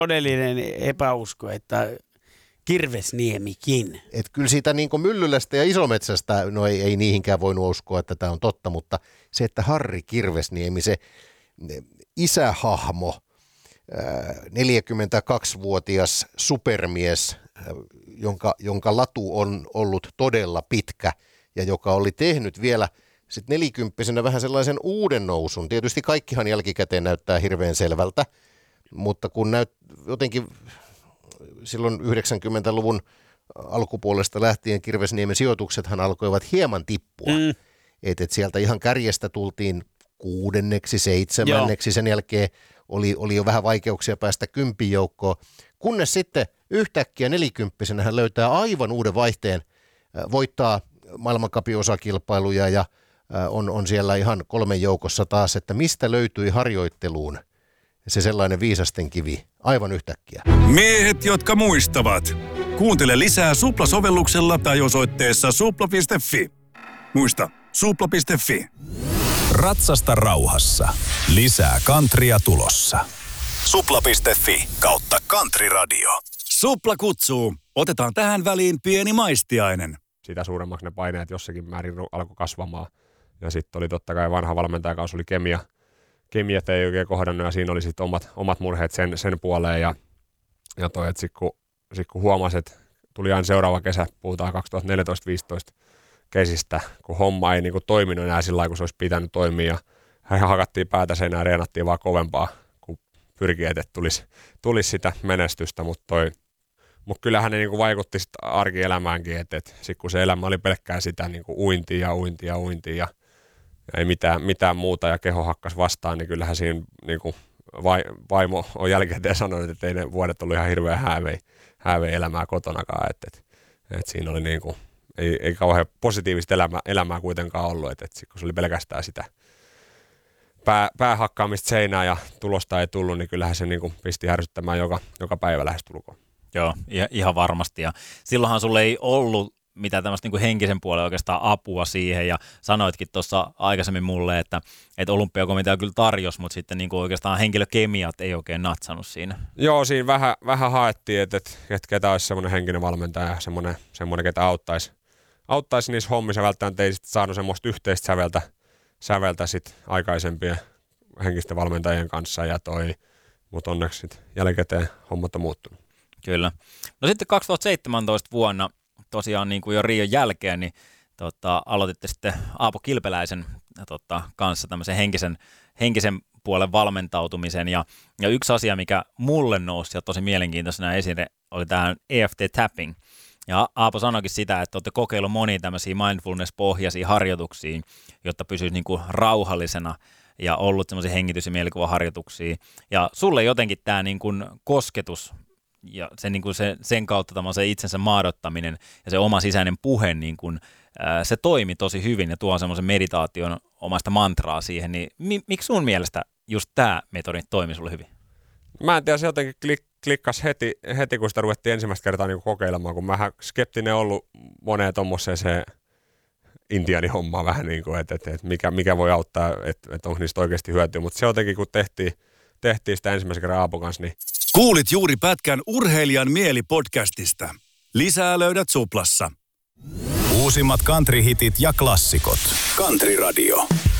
todellinen epäusko, että Kirvesniemikin. Et kyllä siitä niin kuin Myllylästä ja Isometsästä, no ei niihinkään voinut uskoa, että tämä on totta, mutta se, että Harri Kirvesniemi, se isähahmo, 42-vuotias supermies, jonka latu on ollut todella pitkä ja joka oli tehnyt vielä sitten 40-vuotiaana vähän sellaisen uuden nousun. Tietysti kaikkihan jälkikäteen näyttää hirveän selvältä, mutta kun jotenkin silloin 90-luvun alkupuolesta lähtien Kirvesniemen sijoituksethan alkoivat hieman tippua. Et sieltä ihan kärjestä tultiin 6., 7. Sen jälkeen oli jo vähän vaikeuksia päästä 10 joukkoon, kunnes sitten yhtäkkiä 40-vuotiaana hän löytää aivan uuden vaihteen, voittaa maailmancupin osakilpailuja ja on siellä ihan 3 joukossa taas, että mistä löytyi harjoitteluun se sellainen viisasten kivi aivan yhtäkkiä. Miehet, jotka muistavat. Kuuntele lisää Supla-sovelluksella tai osoitteessa supla.fi. Muista, supla.fi. Ratsasta rauhassa. Lisää countrya tulossa. Supla.fi/country radio. Supla kutsuu. Otetaan tähän väliin pieni maistiainen. Sitä suuremmaksi ne paineet jossakin määrin alkoi kasvamaan. Ja sitten oli totta kai vanha valmentajakausi oli kemiat ei oikein kohdannut ja siinä oli sitten omat murheet sen puoleen. Ja toi, että sit kun huomasi, että tuli aina seuraava kesä, puhutaan 2014-2015 kesistä, kun homma ei niinku toiminut enää sillä lailla, kun se olisi pitänyt toimia. Ja hakattiin päätä seinään ja reenattiin vaan kovempaa, kun pyrkii, että tulisi sitä menestystä. Mutta kyllähän ne niinku vaikutti sit arkielämäänkin, että sit kun se elämä oli pelkkää sitä niinku uintia ja ei mitään muuta ja keho hakkas vastaan, niin kyllähän siinä niinku vaimo on jälkikäteen sanonut, että ei ne vuodet ollut ihan hirveän häävei elämää kotonakaan. Et siinä oli niinku, ei kauhean positiivista elämää kuitenkaan ollut, että kun se oli pelkästään sitä päähakkaamista seinään ja tulosta ei tullut, niin kyllähän se niinku pisti härsyttämään joka päivä lähestulkoon. Joo, ihan varmasti. Ja silloinhan sulle ei ollut mitään tämmöistä niin kuin henkisen puolen oikeastaan apua siihen, ja sanoitkin tuossa aikaisemmin mulle, että olympiakomitea kyllä tarjosi, mutta sitten niin kuin oikeastaan henkilökemiat ei oikein natsannut siinä. Joo, siinä vähän haettiin, että ketä olisi semmoinen henkinen valmentaja, semmoinen ketä auttaisi niissä hommissa, välttämättä ei sitten saanut semmoista yhteistä säveltä sit aikaisempien henkisten valmentajien kanssa, mutta onneksi sitten jälkikäteen hommat on muuttunut. Kyllä. No sitten 2017 vuonna, tosiaan niin kuin jo Rion jälkeen, niin aloititte sitten Aapo Kilpeläisen kanssa tämmöisen henkisen puolen valmentautumisen. Ja yksi asia, mikä mulle nousi ja tosi mielenkiintoisena esille, oli tähän EFT-tapping. Ja Aapo sanoikin sitä, että olette kokeillut monia tämmöisiä mindfulness-pohjaisia harjoituksia, jotta pysyisi niin kuin rauhallisena ja ollut semmoisia hengitys- ja mielikuvaharjoituksia. Ja sulle jotenkin tämä niin kuin kosketus ja sen kautta se itsensä maadottaminen ja se oma sisäinen puhe, niin kun, se toimi tosi hyvin ja tuo semmoisen meditaation omasta mantraa siihen, niin miksi sun mielestä just tämä metodi toimi sulle hyvin? Mä en tiedä, se jotenkin klikkasi heti, kun sitä ruvettiin ensimmäistä kertaa niin kokeilemaan, kun mähän skeptinen ollut moneen tommoseen se intiaanihommaa vähän niin kuin, että mikä voi auttaa, että onko niistä oikeasti hyötyä, mutta se jotenkin kun tehtiin sitä ensimmäisen kerran Aapon kanssa, niin Kuulit juuri pätkän Urheilijan mieli-podcastista. Lisää löydät Suplassa. Uusimmat country-hitit ja klassikot. Country Radio.